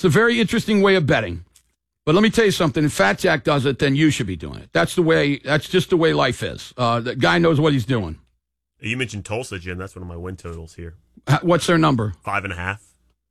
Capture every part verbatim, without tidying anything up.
It's a very interesting way of betting. But let me tell you something. If Fat Jack does it, then you should be doing it. That's the way. That's just the way life is. Uh, the guy knows what he's doing. You mentioned Tulsa, Jim. That's one of my win totals here. What's their number? Five and a half.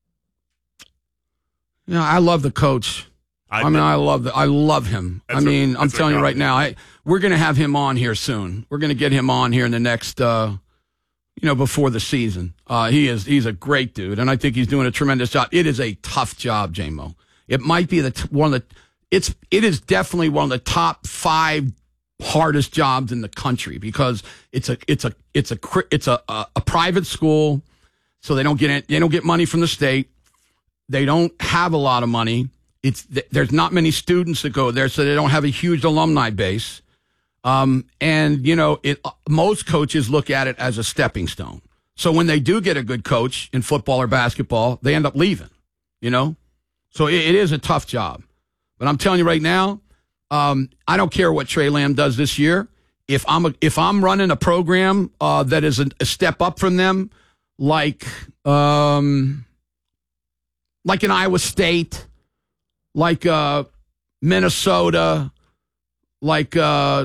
Yeah, I love the coach. I, I mean, I love the, I love him. I mean, what, I'm telling you right now, I, we're going to have him on here soon. We're going to get him on here in the next, uh, you know, before the season. Uh, he is he's a great dude, and I think he's doing a tremendous job. It is a tough job, J-Mo. It might be the t- one of the it's it is definitely one of the top five hardest jobs in the country because it's a it's a it's a it's a a, a private school, so they don't get it, they don't get money from the state. They don't have a lot of money. It's there's not many students that go there, so they don't have a huge alumni base. Um, and you know, it most coaches look at it as a stepping stone. So when they do get a good coach in football or basketball, they end up leaving. You know. So it, it is a tough job. But I'm telling you right now, um, I don't care what Trey Lamb does this year. If I'm a, if I'm running a program uh, that is a, a step up from them, like um, like an Iowa State, like uh, Minnesota, like uh,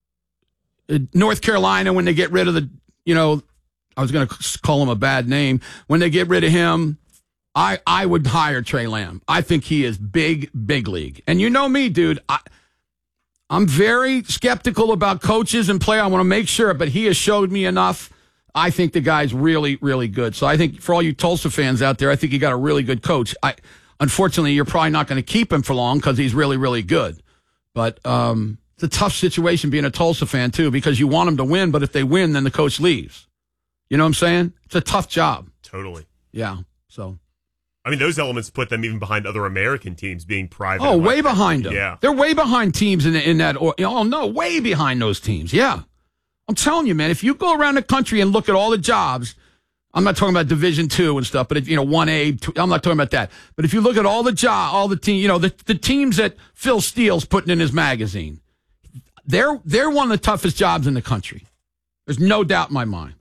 North Carolina, when they get rid of the, you know, I was going to call him a bad name. When they get rid of him, I, I would hire Trey Lamb. I think he is big, big league. And you know me, dude. I, I'm very skeptical about coaches and play. I want to make sure, but he has showed me enough. I think the guy's really, really good. So I think for all you Tulsa fans out there, I think you got a really good coach. I, unfortunately, you're probably not going to keep him for long because he's really, really good. But um, it's a tough situation being a Tulsa fan, too, because you want him to win, but if they win, then the coach leaves. You know what I'm saying? It's a tough job. Totally. Yeah, so... I mean, those elements put them even behind other American teams being private. Oh, way behind them. Yeah. They're way behind teams in, in that. Or, oh, no, way behind those teams. Yeah. I'm telling you, man, if you go around the country and look at all the jobs, I'm not talking about Division Two and stuff, but, if, you know, one A, two, I'm not talking about that. But if you look at all the job, all the team, you know, the, the teams that Phil Steele's putting in his magazine, they're, they're one of the toughest jobs in the country. There's no doubt in my mind.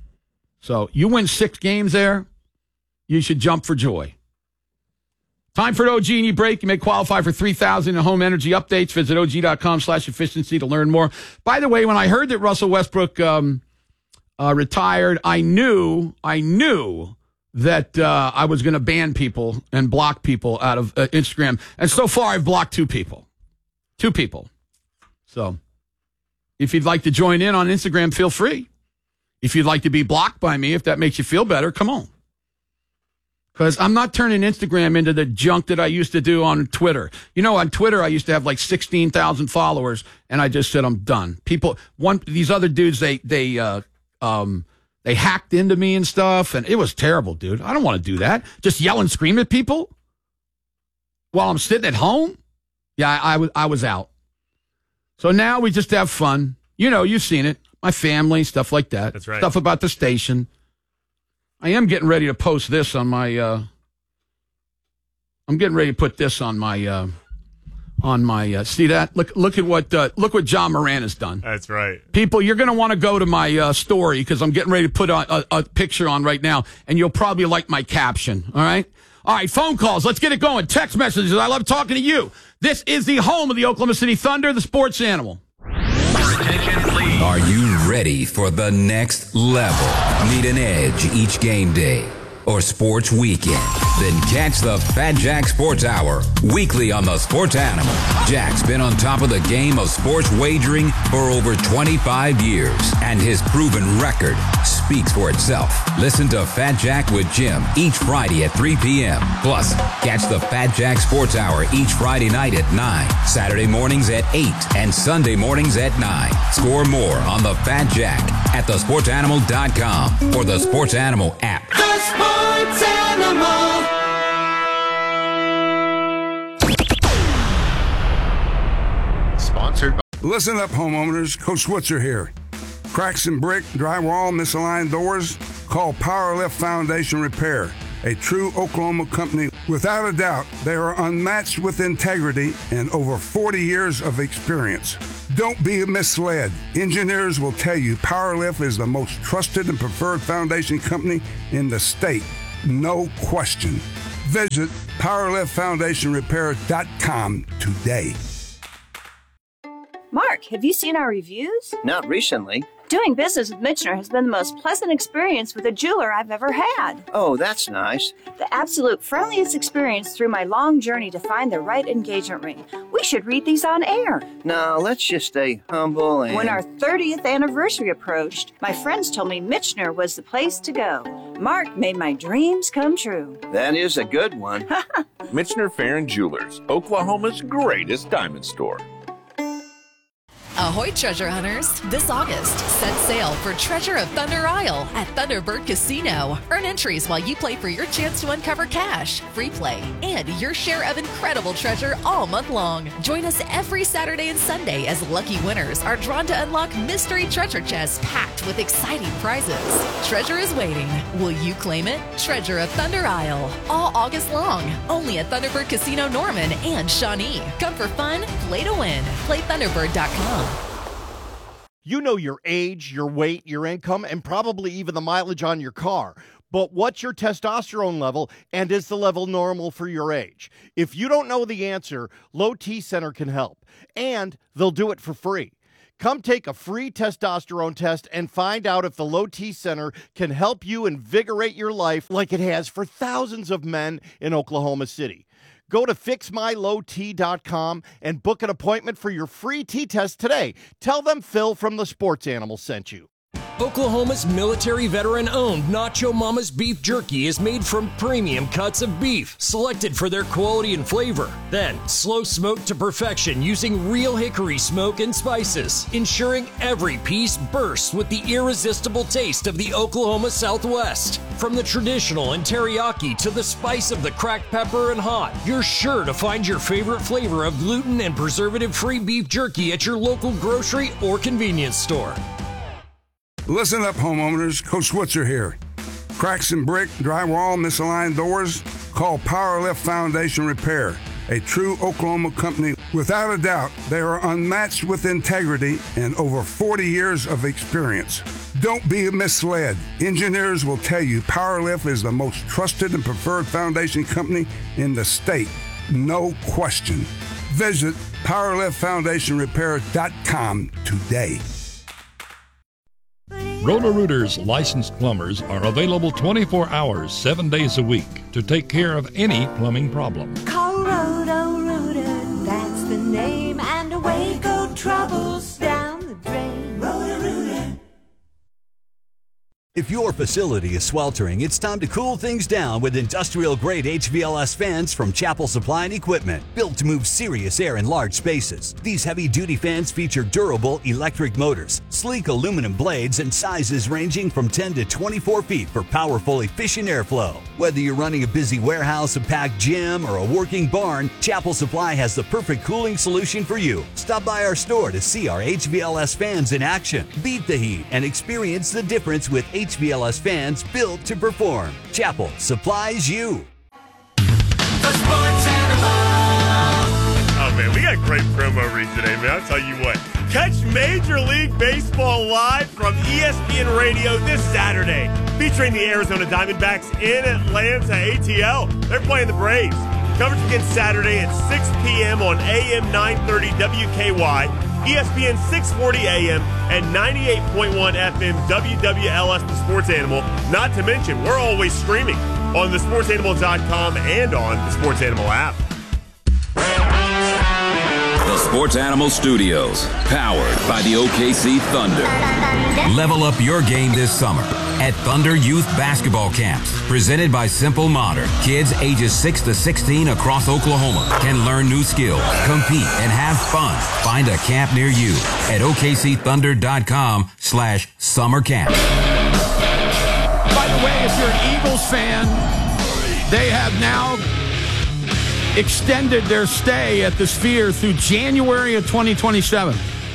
So you win six games there, you should jump for joy. Time for an O G and E break. You may qualify for three thousand in home energy updates. Visit Og.com slash efficiency to learn more. By the way, when I heard that Russell Westbrook um, uh, retired, I knew, I knew that uh, I was going to ban people and block people out of uh, Instagram. And so far, I've blocked two people. Two people. So if you'd like to join in on Instagram, feel free. If you'd like to be blocked by me, if that makes you feel better, come on. Because I'm not turning Instagram into the junk that I used to do on Twitter. You know, on Twitter, I used to have like sixteen thousand followers, and I just said, I'm done. People, one, these other dudes, they, they, uh, um, they hacked into me and stuff, and it was terrible, dude. I don't want to do that. Just yell and scream at people while I'm sitting at home. Yeah, I, I was, I was out. So now we just have fun. You know, you've seen it. My family, stuff like that. That's right. Stuff about the station. I am getting ready to post this on my, uh, I'm getting ready to put this on my, uh, on my, uh, see that? Look, look at what, uh, look what John Moran has done. That's right. People, you're going to want to go to my, uh, story because I'm getting ready to put a, a, a picture on right now, and you'll probably like my caption. All right. All right. Phone calls. Let's get it going. Text messages. I love talking to you. This is the home of the Oklahoma City Thunder, the sports animal. Attention, please. Are you ready for the next level? Need an edge each game day or sports weekend? Then catch the Fat Jack Sports Hour weekly on the Sports Animal. Jack's been on top of the game of sports wagering for over twenty-five years, and his proven record speaks for itself. Listen to Fat Jack with Jim each Friday at three p.m. Plus, catch the Fat Jack Sports Hour each Friday night at nine, Saturday mornings at eight, and Sunday mornings at nine. Score more on the Fat Jack at the sports animal dot com or the Sports Animal app. The Sports Animal. Sponsored by... Listen up, homeowners. Coach Switzer here. Cracks in brick, drywall, misaligned doors? Call Powerlift Foundation Repair, a true Oklahoma company. Without a doubt, they are unmatched with integrity and over forty years of experience. Don't be misled. Engineers will tell you Powerlift is the most trusted and preferred foundation company in the state. No question. Visit power lift foundation repair dot com today. Mark, have you seen our reviews? Not recently. Doing business with Michener has been the most pleasant experience with a jeweler I've ever had. Oh, that's nice. The absolute friendliest experience through my long journey to find the right engagement ring. We should read these on air. No, let's just stay humble and... When our thirtieth anniversary approached, my friends told me Michener was the place to go. Mark made my dreams come true. That is a good one. Michener Farron Jewelers, Oklahoma's greatest diamond store. Ahoy, treasure hunters! This August, set sail for Treasure of Thunder Isle at Thunderbird Casino. Earn entries while you play for your chance to uncover cash, free play, and your share of incredible treasure all month long. Join us every Saturday and Sunday as lucky winners are drawn to unlock mystery treasure chests packed with exciting prizes. Treasure is waiting. Will you claim it? Treasure of Thunder Isle. All August long. Only at Thunderbird Casino Norman and Shawnee. Come for fun, play to win. Play thunderbird dot com. You know your age, your weight, your income, and probably even the mileage on your car. But what's your testosterone level, and is the level normal for your age? If you don't know the answer, Low T Center can help, and they'll do it for free. Come take a free testosterone test and find out if the Low T Center can help you invigorate your life like it has for thousands of men in Oklahoma City. Go to fix my low t dot com and book an appointment for your free T-test today. Tell them Phil from the Sports Animal sent you. Oklahoma's military veteran-owned Nacho Mama's beef jerky is made from premium cuts of beef, selected for their quality and flavor. Then, slow smoked to perfection using real hickory smoke and spices, ensuring every piece bursts with the irresistible taste of the Oklahoma Southwest. From the traditional and teriyaki to the spice of the cracked pepper and hot, you're sure to find your favorite flavor of gluten and preservative-free beef jerky at your local grocery or convenience store. Listen up, homeowners. Coach Switzer here. Cracks in brick, drywall, misaligned doors? Call Power Lift Foundation Repair, a true Oklahoma company. Without a doubt, they are unmatched with integrity and over forty years of experience. Don't be misled. Engineers will tell you Power Lift is the most trusted and preferred foundation company in the state. No question. Visit power lift foundation repair dot com today. Roto-Rooter's licensed plumbers are available twenty-four hours, seven days a week to take care of any plumbing problem. Call Roto-Rooter, that's the name, and away go troubles down the drain. Roto-Rooter. If your facility is sweltering, it's time to cool things down with industrial-grade H V L S fans from Chapel Supply and Equipment, built to move serious air in large spaces. These heavy-duty fans feature durable electric motors, sleek aluminum blades, and sizes ranging from ten to twenty-four feet for powerful, efficient airflow. Whether you're running a busy warehouse, a packed gym, or a working barn, Chapel Supply has the perfect cooling solution for you. Stop by our store to see our H V L S fans in action. Beat the heat and experience the difference with H V L S fans built to perform. Chapel supplies you. The Sports Animal. Oh man, we got great promo reads today, man. I'll tell you what. Catch Major League Baseball live from E S P N Radio this Saturday, featuring the Arizona Diamondbacks in Atlanta. A T L, they're playing the Braves. Coverage begins Saturday at six p.m. on A M nine thirty W K Y. E S P N six forty A M and ninety-eight point one F M W W L S, the Sports Animal. Not to mention, we're always streaming on the sports animal dot com and on the Sports Animal app. The Sports Animal Studios, powered by the O K C Thunder. Level up your game this summer at Thunder Youth Basketball Camps, presented by Simple Modern. Kids ages six to sixteen across Oklahoma can learn new skills, compete, and have fun. Find a camp near you at O K C thunder dot com slash summer camp. By the way, if you're an Eagles fan, they have now extended their stay at the Sphere through January of twenty twenty-seven.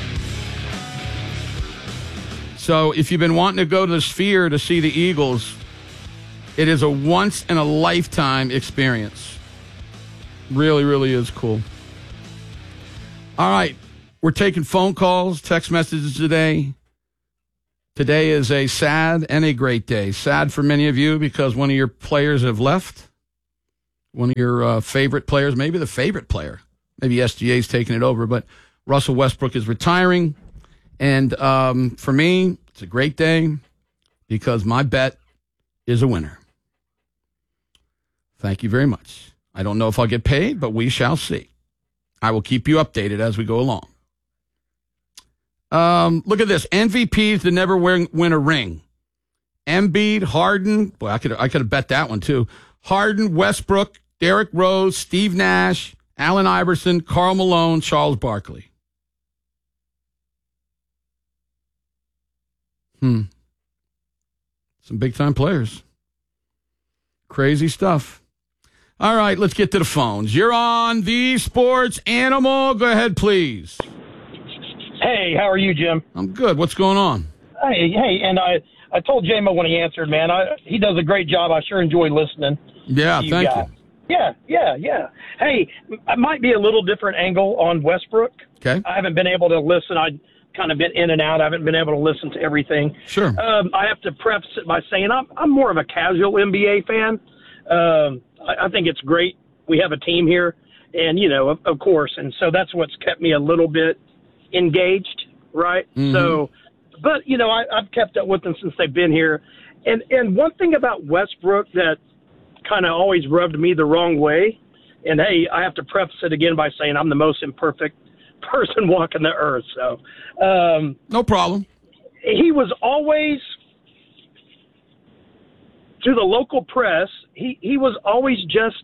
So if you've been wanting to go to the Sphere to see the Eagles, it is a once-in-a-lifetime experience. Really, really is cool. All right, we're taking phone calls, text messages today. Today is a sad and a great day. Sad for many of you because one of your players have left. one of your uh, favorite players, maybe the favorite player. Maybe S G A's taking it over, but Russell Westbrook is retiring. And um, for me, it's a great day because my bet is a winner. Thank you very much. I don't know if I'll get paid, but we shall see. I will keep you updated as we go along. Um, look at this. M V Ps that never win, win a ring. Embiid, Harden. Boy, I could I could have bet that one too. Harden, Westbrook, Derrick Rose, Steve Nash, Allen Iverson, Karl Malone, Charles Barkley. Hmm. Some big-time players. Crazy stuff. All right, let's get to the phones. You're on the Sports Animal. Go ahead, please. Hey, how are you, Jim? I'm good. What's going on? Hey, hey, and I, I told J-Mo when he answered, man, I, he does a great job. I sure enjoy listening. Yeah, to you thank guys. you. Yeah, yeah, yeah. Hey, it might be a little different angle on Westbrook. Okay. I haven't been able to listen. I kind of been in and out. I haven't been able to listen to everything. Sure. Um, I have to preface it by saying I'm, I'm more of a casual N B A fan. Um, I, I think it's great. We have a team here, and, you know, of, of course, and so that's what's kept me a little bit engaged, right? Mm-hmm. So, but, you know, I, I've kept up with them since they've been here. And, and one thing about Westbrook that kind of always rubbed me the wrong way, and, hey, I have to preface it again by saying I'm the most imperfect person walking the earth. So, um, no problem. He was always, to the local press, he, he was always just,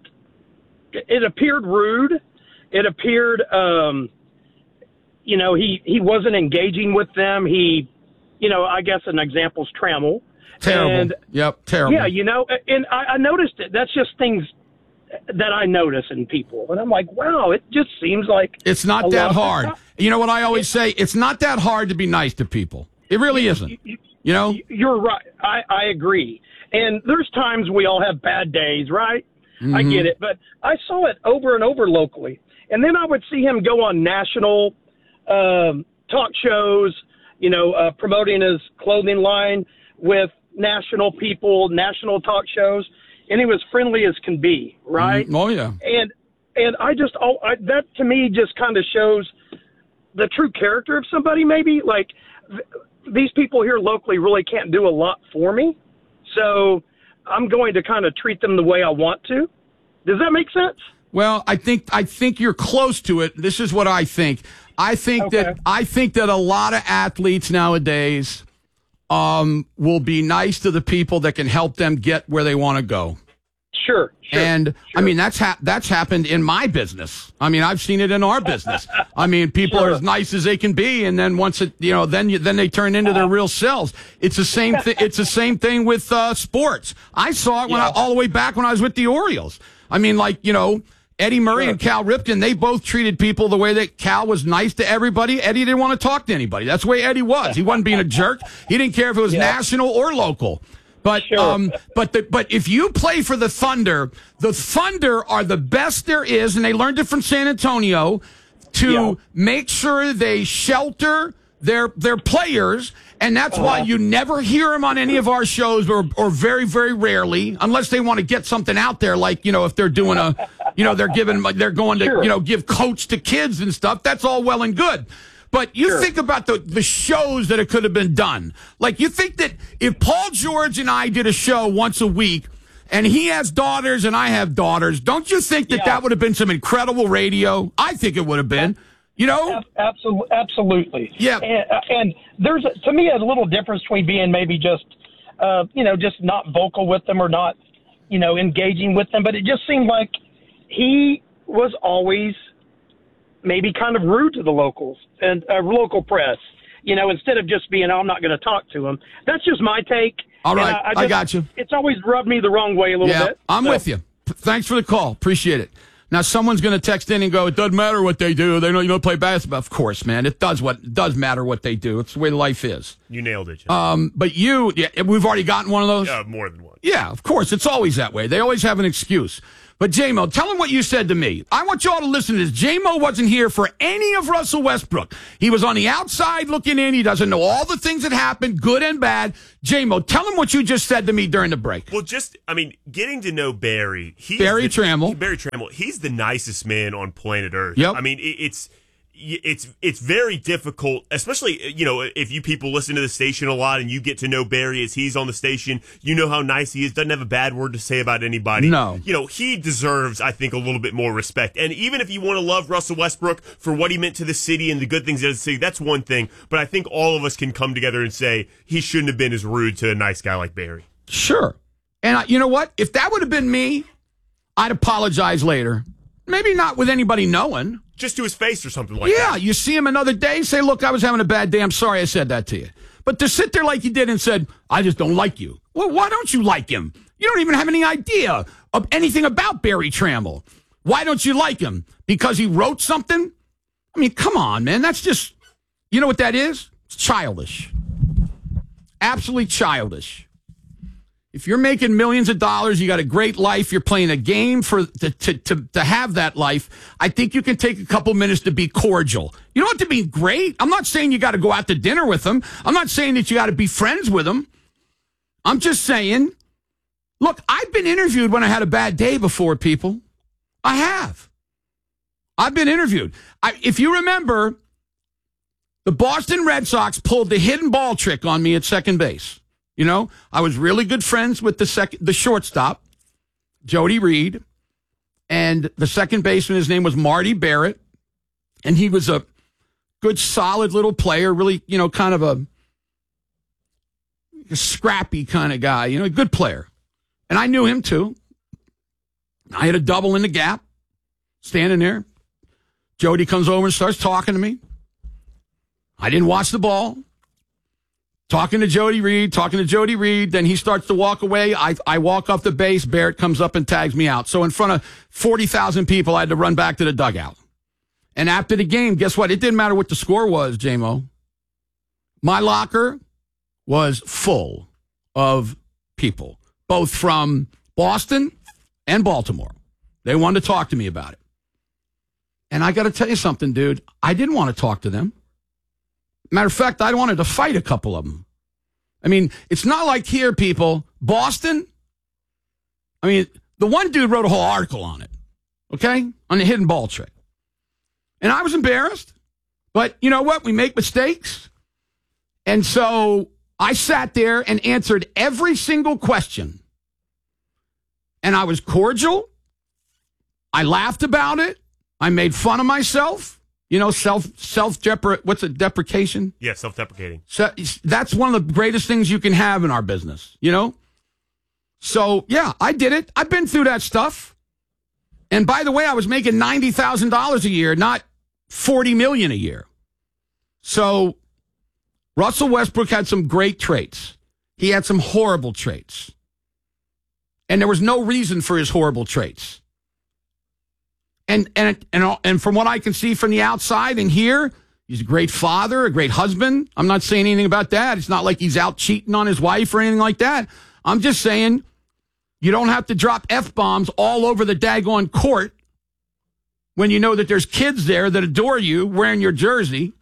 it appeared rude. It appeared, um, you know, he, he wasn't engaging with them. He, you know, I guess an example's Trammell. Terrible. And, yep, terrible. yeah, you know, and I, I noticed it. That's just things that I notice in people. And I'm like, wow, it just seems like it's not a that lot of hard. stuff. You know what I always say? It's not that hard to be nice to people. It really isn't. You, You know? You're right. I, I agree. And there's times we all have bad days, right? Mm-hmm. I get it. But I saw it over and over locally. And then I would see him go on national um, talk shows, you know, uh, promoting his clothing line with national people, national talk shows. And he was friendly as can be, right? Mm, oh, yeah. And and I just, oh, I, that to me just kind of shows the true character of somebody maybe. Like, th- these people here locally really can't do a lot for me. So I'm going to kind of treat them the way I want to. Does that make sense? Well, I think I think you're close to it. This is what I think. I think Okay. that I think that a lot of athletes nowadays um, will be nice to the people that can help them get where they want to go. Sure, sure. And I mean that's ha- that's happened in my business. I mean I've seen it in our business. I mean people Sure. are as nice as they can be, and then once it you know then you, then they turn into their real selves. It's the same thing. It's the same thing with uh, sports. I saw it when I, all the way back when I was with the Orioles. I mean like you know. Eddie Murray Sure. and Cal Ripken, they both treated people the way that Cal was nice to everybody. Eddie didn't want to talk to anybody. That's the way Eddie was. He wasn't being a jerk. He didn't care if it was Yeah. national or local. But Sure. um, but the, but if you play for the Thunder, the Thunder are the best there is, and they learned it from San Antonio to Yeah. make sure they shelter their their players, and that's why you never hear them on any of our shows, or or very very rarely, unless they want to get something out there, like you know if they're doing a, you know they're giving they're going to Sure. you know give coach to kids and stuff. That's all well and good. But you Sure. think about the, the shows that it could have been done. Like, you think that if Paul George and I did a show once a week, and he has daughters and I have daughters, don't you think that Yeah. that would have been some incredible radio? I think it would have been. You know? Absolutely. Absolutely. Yeah. And, and there's, a, to me, a little difference between being maybe just, uh, you know, just not vocal with them or not, you know, engaging with them. But it just seemed like he was always maybe kind of rude to the locals and uh, local press, you know, instead of just being, oh, I'm not going to talk to him. That's just my take. All And right. I, I, I just, got you. It's always rubbed me the wrong way a little Yeah, bit. I'm So- with you. P- Thanks for the call. Appreciate it. Now, someone's going to text in and go, it doesn't matter what they do. They know you don't play basketball. Of course, man. It does what it does matter what they do. It's the way life is. You nailed it, Jim. Um, but you, yeah, we've already gotten one of those. Yeah, more than one. Yeah, of course. It's always that way. They always have an excuse. But J-Mo, tell him what you said to me. I want you all to listen to this. J-Mo wasn't here for any of Russell Westbrook. He was on the outside looking in. He doesn't know all the things that happened, good and bad. J-Mo, tell him what you just said to me during the break. Well, just, I mean, getting to know Barry. He's Barry the, Trammell. Barry Trammell. He's the nicest man on planet Earth. Yep. I mean, it, it's... It's it's very difficult, especially, you know, if you people listen to the station a lot and you get to know Barry as he's on the station, you know how nice he is, doesn't have a bad word to say about anybody. No. You know, he deserves, I think, a little bit more respect. And even if you want to love Russell Westbrook for what he meant to the city and the good things of the city, that's one thing. But I think all of us can come together and say he shouldn't have been as rude to a nice guy like Barry. Sure. And I, you know what? If that would have been me, I'd apologize later. Maybe not with anybody knowing. Just to his face or something like yeah, that. Yeah, you see him another day, say, look, I was having a bad day. I'm sorry I said that to you. But to sit there like you did and said, I just don't like you. Well, why don't you like him? You don't even have any idea of anything about Barry Trammell. Why don't you like him? Because he wrote something? I mean, come on, man. That's just, you know what that is? It's childish. Absolutely childish. If you're making millions of dollars, you got a great life, you're playing a game for to, to, to, to have that life, I think you can take a couple minutes to be cordial. You don't have to be great. I'm not saying you got to go out to dinner with them. I'm not saying that you got to be friends with them. I'm just saying, look, I've been interviewed when I had a bad day before, people. I have. I've been interviewed. I, if you remember, the Boston Red Sox pulled the hidden ball trick on me at second base. You know, I was really good friends with the second, the shortstop, Jody Reed, and the second baseman, his name was Marty Barrett, and he was a good, solid little player, really, you know, kind of a, a scrappy kind of guy, you know, a good player. And I knew him, too. I had a double in the gap, standing there. Jody comes over and starts talking to me. I didn't watch the ball. Talking to Jody Reed, talking to Jody Reed, then he starts to walk away. I I walk off the base. Barrett comes up and tags me out. So in front of forty thousand people, I had to run back to the dugout. And after the game, guess what? It didn't matter what the score was, J-Mo. My locker was full of people, both from Boston and Baltimore. They wanted to talk to me about it. And I got to tell you something, dude. I didn't want to talk to them. Matter of fact, I wanted to fight a couple of them. I mean, it's not like here, people. Boston, I mean, the one dude wrote a whole article on it, okay, on the hidden ball trick. And I was embarrassed. But you know what? We make mistakes. And so I sat there and answered every single question. And I was cordial. I laughed about it. I made fun of myself. You know, self, self, depre- what's it, deprecation? Yeah, self-deprecating. So that's one of the greatest things you can have in our business, you know? So, yeah, I did it. I've been through that stuff. And by the way, I was making ninety thousand dollars a year, not forty million dollars a year. So Russell Westbrook had some great traits. He had some horrible traits. And there was no reason for his horrible traits. And, and and and from what I can see from the outside and here, he's a great father, a great husband. I'm not saying anything about that. It's not like he's out cheating on his wife or anything like that. I'm just saying you don't have to drop F-bombs all over the daggone court when you know that there's kids there that adore you wearing your jersey.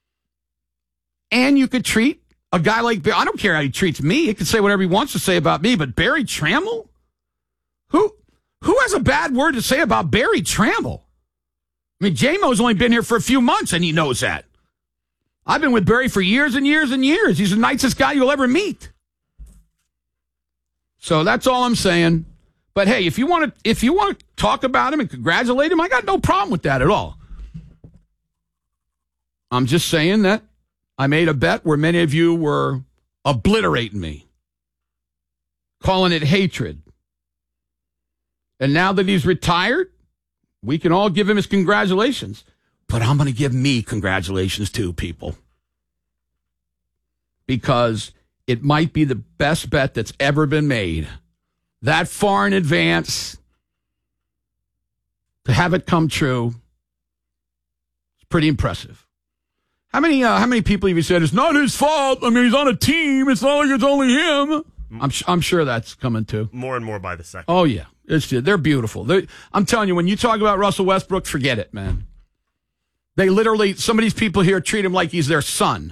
And you could treat a guy like Barry. I don't care how he treats me. He can say whatever he wants to say about me. But Barry Trammell? Who? Who has a bad word to say about Barry Trammell? I mean, J-Mo's only been here for a few months, and he knows that. I've been with Barry for years and years and years. He's the nicest guy you'll ever meet. So that's all I'm saying. But hey, if you want to, if you want to talk about him and congratulate him, I got no problem with that at all. I'm just saying that I made a bet where many of you were obliterating me, calling it hatred. And now that he's retired, we can all give him his congratulations. But I'm going to give me congratulations too, people. Because it might be the best bet that's ever been made. That far in advance, to have it come true, it's pretty impressive. How many uh, how many people have you said, it's not his fault? I mean, he's on a team. It's not like it's only him. I'm, I'm sure that's coming too. More and more by the second. Oh, yeah. It's just, they're beautiful. They're, I'm telling you, when you talk about Russell Westbrook, forget it, man. They literally, some of these people here treat him like he's their son.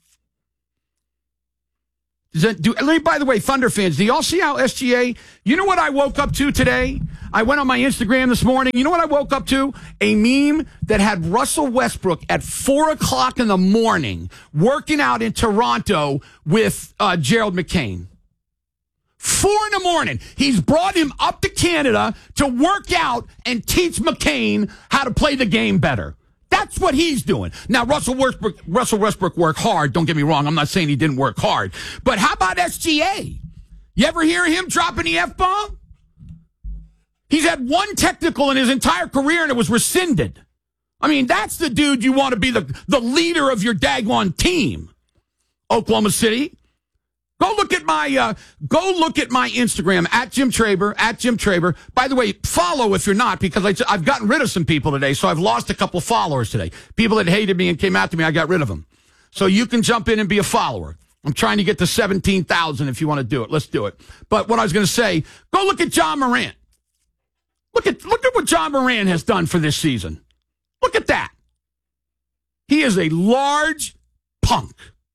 Does that do, let me, by the way, Thunder fans, do y'all see how S G A, you know what I woke up to today? I went on my Instagram this morning. You know what I woke up to? A meme that had Russell Westbrook at four o'clock in the morning working out in Toronto with uh, Gerald McCain. Four in the morning. He's brought him up to Canada to work out and teach McCain how to play the game better. That's what he's doing. Now, Russell Westbrook, Russell Westbrook worked hard. Don't get me wrong. I'm not saying he didn't work hard. But how about S G A? You ever hear him dropping the F-bomb? He's had one technical in his entire career, and it was rescinded. I mean, that's the dude you want to be the, the leader of your daggone team. Oklahoma City. Go look at my uh, go look at my Instagram at Jim Traber at Jim Traber. By the way, follow if you're not, because I, I've gotten rid of some people today, so I've lost a couple followers today. People that hated me and came after me, I got rid of them. So you can jump in and be a follower. I'm trying to get to seventeen thousand if you want to do it. Let's do it. But what I was going to say, go look at Ja Morant. Look at look at what Ja Morant has done for this season. Look at that. He is a large punk.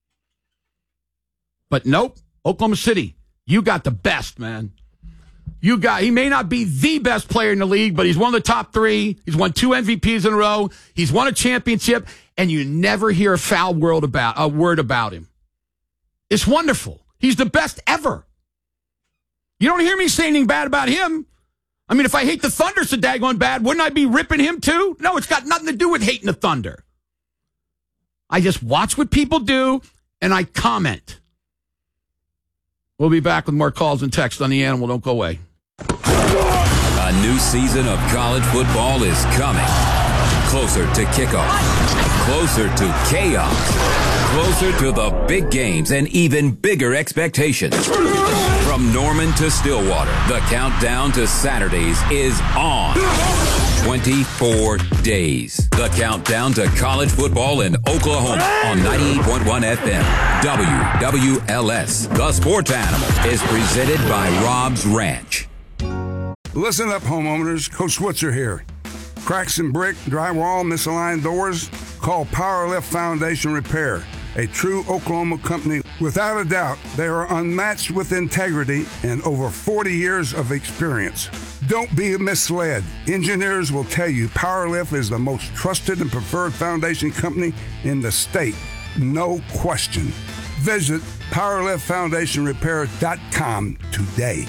But nope, Oklahoma City, you got the best, man. You got, he may not be the best player in the league, but he's one of the top three. He's won two M V Ps in a row. He's won a championship, and you never hear a foul word about, a word about him. It's wonderful. He's the best ever. You don't hear me say anything bad about him. I mean, if I hate the Thunder so daggone bad, wouldn't I be ripping him too? No, it's got nothing to do with hating the Thunder. I just watch what people do, and I comment. We'll be back with more calls and texts on the Animal. Don't go away. A new season of college football is coming. Closer to kickoff. Closer to chaos. Closer to the big games and even bigger expectations. From Norman to Stillwater, the countdown to Saturdays is on. twenty-four days. The countdown to college football in Oklahoma on ninety-eight point one F M. W W L S. The Sports Animal is presented by Rob's Ranch. Listen up, homeowners. Coach Switzer here. Cracks in brick, drywall, misaligned doors? Call Powerlift Foundation Repair, a true Oklahoma company. Without a doubt, they are unmatched with integrity and over forty years of experience. Don't be misled. Engineers will tell you Powerlift is the most trusted and preferred foundation company in the state. No question. Visit powerlift foundation repair dot com today.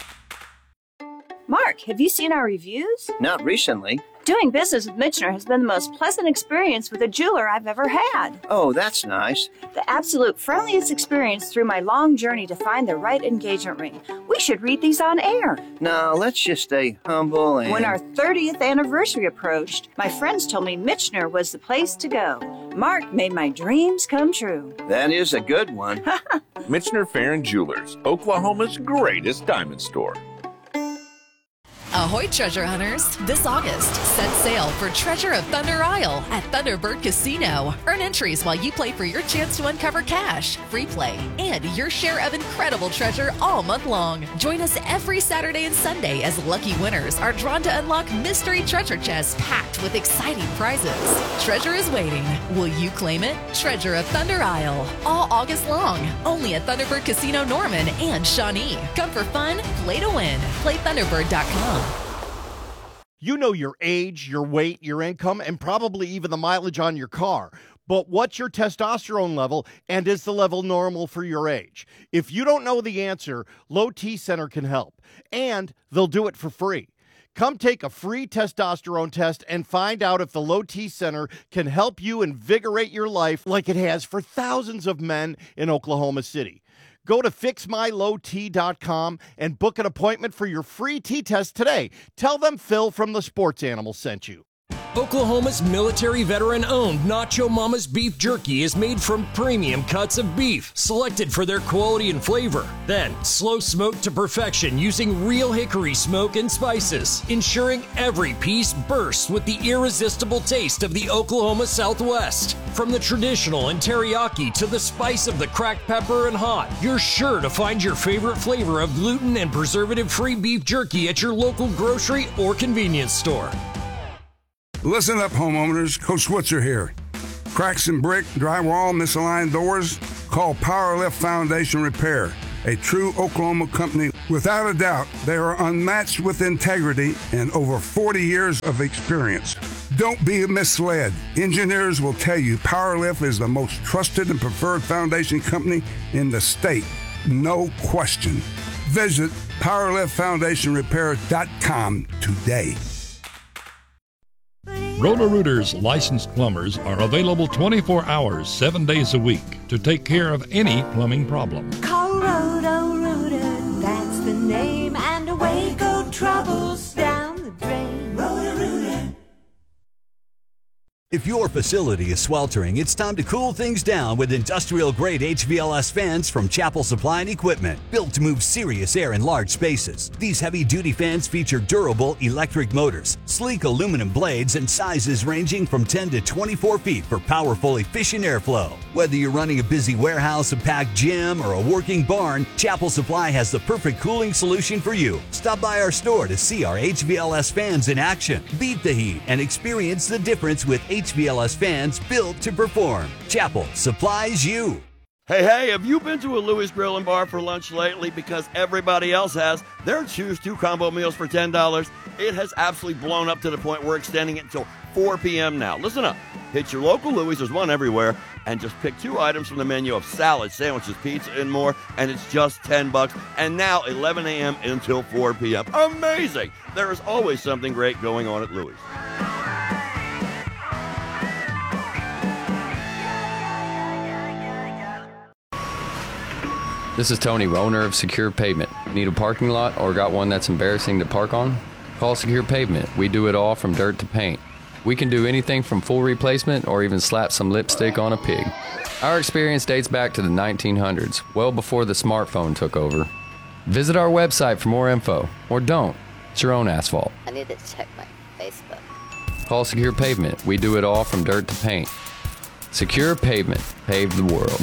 Mark, have you seen our reviews? Not recently. Doing business with Michener has been the most pleasant experience with a jeweler I've ever had. Oh, that's nice. The absolute friendliest experience through my long journey to find the right engagement ring. We should read these on air. No, let's just stay humble and... When our thirtieth anniversary approached, my friends told me Michener was the place to go. Mark made my dreams come true. That is a good one. Michener Fair and Jewelers, Oklahoma's greatest diamond store. Ahoy, treasure hunters! This August, set sail for Treasure of Thunder Isle at Thunderbird Casino. Earn entries while you play for your chance to uncover cash, free play, and your share of incredible treasure all month long. Join us every Saturday and Sunday as lucky winners are drawn to unlock mystery treasure chests packed with exciting prizes. Treasure is waiting. Will you claim it? Treasure of Thunder Isle, all August long, only at Thunderbird Casino Norman and Shawnee. Come for fun, play to win. Play thunderbird dot com. You know your age, your weight, your income, and probably even the mileage on your car. But what's your testosterone level, and is the level normal for your age? If you don't know the answer, Low T Center can help, and they'll do it for free. Come take a free testosterone test and find out if the Low T Center can help you invigorate your life like it has for thousands of men in Oklahoma City. Go to fix my low t dot com and book an appointment for your free T-test today. Tell them Phil from the Sports Animal sent you. Oklahoma Oklahoma's military veteran-owned Nacho Mama's beef jerky is made from premium cuts of beef, selected for their quality and flavor. Then, slow smoked to perfection using real hickory smoke and spices, ensuring every piece bursts with the irresistible taste of the Oklahoma Southwest. From the traditional and teriyaki to the spice of the cracked pepper and hot, you're sure to find your favorite flavor of gluten and preservative-free beef jerky at your local grocery or convenience store. Listen up, homeowners. Coach Switzer here. Cracks in brick, drywall, misaligned doors? Call Powerlift Foundation Repair, a true Oklahoma company. Without a doubt, they are unmatched with integrity and over forty years of experience. Don't be misled. Engineers will tell you Powerlift is the most trusted and preferred foundation company in the state. No question. Visit powerlift foundation repair dot com today. Roto-Rooters licensed plumbers are available twenty-four hours, seven days a week to take care of any plumbing problem. Call Roto-Rooter, that's the name, and away go troubles down the drain. Roto-Rooter. If your facility is sweltering, it's time to cool things down with industrial-grade H V L S fans from Chapel Supply and Equipment, built to move serious air in large spaces. These heavy-duty fans feature durable electric motors, sleek aluminum blades, and sizes ranging from ten to twenty-four feet for powerful, efficient airflow. Whether you're running a busy warehouse, a packed gym, or a working barn, Chapel Supply has the perfect cooling solution for you. Stop by our store to see our H V L S fans in action. Beat the heat and experience the difference with H V L S fans built to perform. Chapel supplies you. Hey, hey, have you been to a Louis Grill and Bar for lunch lately? Because everybody else has. Their Choose two combo meals for ten dollars. It has absolutely blown up to the point we're extending it until four p.m. now. Listen up. Hit your local Louis, there's one everywhere, and just pick two items from the menu of salad, sandwiches, pizza, and more, and it's just ten bucks. And now eleven a.m. until four p.m. Amazing! There is always something great going on at Louis. This is Tony, owner of Secure Pavement. Need a parking lot or got one that's embarrassing to park on? Call Secure Pavement. We do it all from dirt to paint. We can do anything from full replacement or even slap some lipstick on a pig. Our experience dates back to the nineteen hundreds, well before the smartphone took over. Visit our website for more info, or don't. It's your own asphalt. I need to check my Facebook. Call Secure Pavement. We do it all from dirt to paint. Secure Pavement. Pave the world.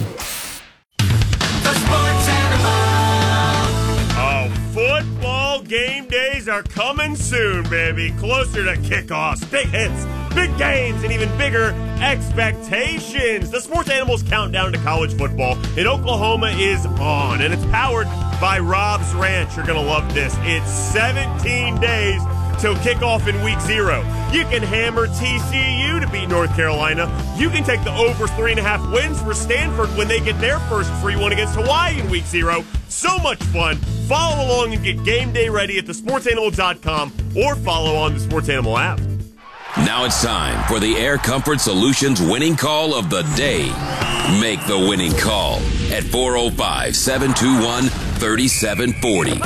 Oh, football game days are coming soon, baby. Closer to kickoffs, big hits, big games, and even bigger expectations. The Sports Animals countdown to college football in Oklahoma is on, and it's powered by Rob's Ranch. You're going to love this. It's seventeen days till kickoff in week zero. You can hammer T C U to beat North Carolina. You can take the over three and a half wins for Stanford when they get their first free one against Hawaii in week zero. So much fun. Follow along and get game day ready at the sports animal dot com or follow on the Sports Animal app. Now it's time for the Air Comfort Solutions winning call of the day. Make the winning call at four oh five, seven two one, three seven four oh.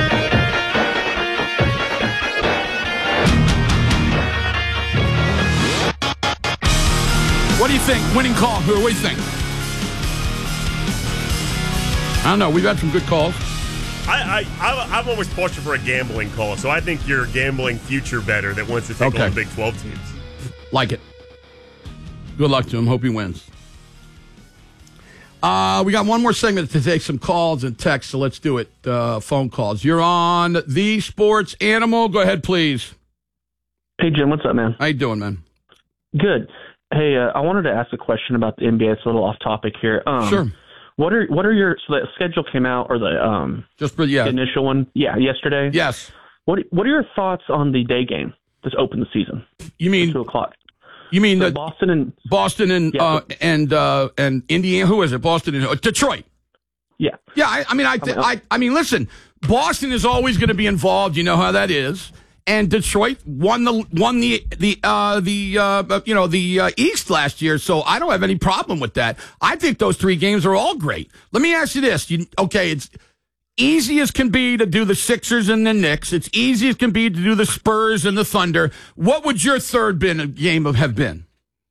What do you think? Winning call. What do you think? I don't know. We've had some good calls. I, I, I'm always pushing for a gambling call, so I think you're a gambling future better that wants to take Okay. on the Big twelve teams. Like it. Good luck to him. Hope he wins. Uh, we got one more segment to take some calls and texts, so let's do it. Uh, phone calls. You're on The Sports Animal. Go ahead, please. Hey, Jim. What's up, man? How you doing, man? Good. Hey, uh, I wanted to ask a question about the N B A. It's a little off topic here. Um, Sure. What are what are your so the schedule came out or the um just for yeah the initial one yeah yesterday yes what what are your thoughts on the day game that's open the season? You mean two o'clock? You mean so the Boston and Boston and yeah, uh, and uh, and Indiana? Who is it? Boston and uh, Detroit. Yeah, yeah. I, I mean, I, th- I, I mean, listen. Boston is always going to be involved. You know how that is. And Detroit won the won the the uh, the uh, you know the uh, East last year, so I don't have any problem with that. I think those three games are all great. Let me ask you this: you, okay, it's easy as can be to do the Sixers and the Knicks. It's easy as can be to do the Spurs and the Thunder. What would your third been game of have been?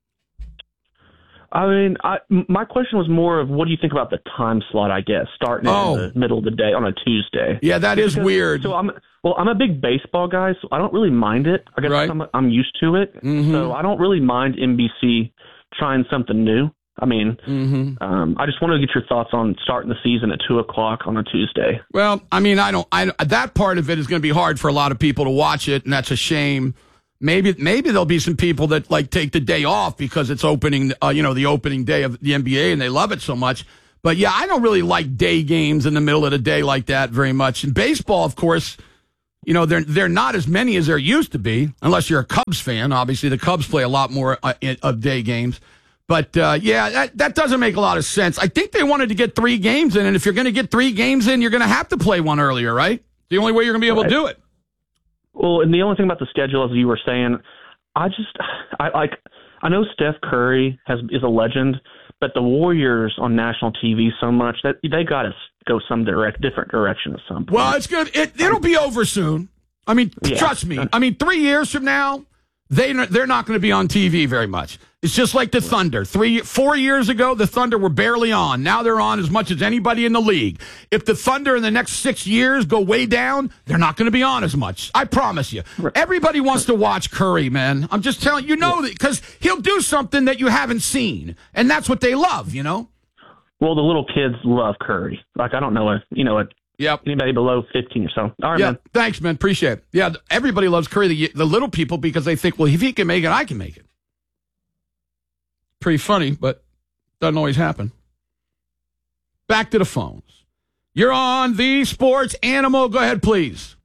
I mean, I, my question was more of what do you think about the time slot, I guess, starting Oh. in the middle of the day on a Tuesday. Yeah, that is Because- weird. So I'm well, I'm a big baseball guy, so I don't really mind it. I guess Right. I'm, I'm used to it, Mhm. so I don't really mind N B C trying something new. I mean, Mm-hmm. um, I just wanted to get your thoughts on starting the season at two o'clock on a Tuesday. Well, I mean, I don't. I that part of it is going to be hard for a lot of people to watch it, and that's a shame. Maybe maybe there'll be some people that like take the day off because it's opening, uh, you know, the opening day of the N B A, and they love it so much. But yeah, I don't really like day games in the middle of the day like that very much. And baseball, of course, you know, they're they're not as many as there used to be, unless you're a Cubs fan. Obviously, the Cubs play a lot more uh, in, of day games. But uh, yeah, that that doesn't make a lot of sense. I think they wanted to get three games in, and if you're going to get three games in, you're going to have to play one earlier, right? The only way you're going to be able Right. to do it. Well, and the only thing about the schedule, as you were saying, I just, I like, I know Steph Curry has is a legend, but the Warriors on national T V so much that they got to go some direct, different direction at some point. Well, it's good. It, it'll be over soon. I mean, Yeah. trust me. I mean, three years from now, they they're not going to be on T V very much. It's just like the Thunder. Three, four years ago, the Thunder were barely on. Now they're on as much as anybody in the league. If the Thunder in the next six years go way down, they're not going to be on as much. I promise you. Everybody wants to watch Curry, man. I'm just telling you, know that because he'll do something that you haven't seen, and that's what they love. You know. Well, the little kids love Curry. Like I don't know, a, you know, a, yep. anybody below fifteen or so. All right, yeah, man. thanks, man. Appreciate it. Yeah, everybody loves Curry, the, the little people, because they think, well, if he can make it, I can make it. Pretty funny, but doesn't always happen. Back to the phones. You're on the Sports Animal. Go ahead, please.